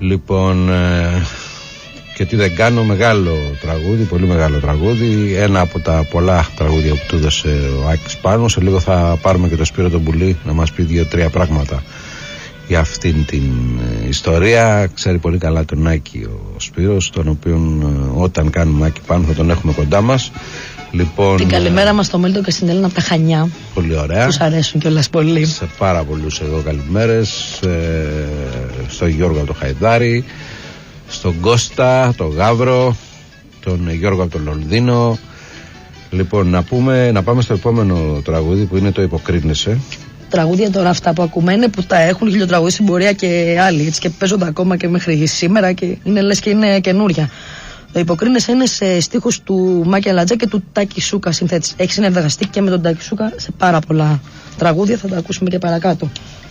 Λοιπόν, και τι δεν κάνω, μεγάλο τραγούδι, πολύ μεγάλο τραγούδι. Ένα από τα πολλά τραγούδια που του έδωσε ο Άκης Πάνος. Σε λίγο θα πάρουμε και το Σπύρο τον Πουλή να μας πει 2-3 πράγματα για αυτήν την ιστορία. Ξέρει πολύ καλά τον Άκη ο Σπύρος, τον οποίον όταν κάνουμε Άκη Πάνο θα τον έχουμε κοντά μας. Λοιπόν, την καλημέρα μας στο Μέλτο και στην Έλληνα από τα Χανιά. Πολύ ωραία. Τους αρέσουν κιόλας πολύ. Σε πάρα πολλούς εδώ καλημέρες. Στον Γιώργο από το Χαϊδάρι, στον Κώστα, τον Γαύρο, τον Γιώργο από το Λονδίνο. Λοιπόν, να πάμε στο επόμενο τραγούδι που είναι το Υποκρίνεσαι. Τραγούδια τώρα αυτά που ακούμε είναι που τα έχουν χιλιοτραγούδι στην πορεία και άλλοι, έτσι, και παίζονται ακόμα και μέχρι σήμερα και είναι λες και είναι καινούρια. Το Υποκρίνεσαι είναι σε στίχους του Μάκη Αλατζά και του Τάκη Σούκα συνθέτης. Έχει συνεργαστεί και με τον Τάκη Σούκα σε πάρα πολλά τραγούδια, θα τα ακούσουμε και παρακάτω.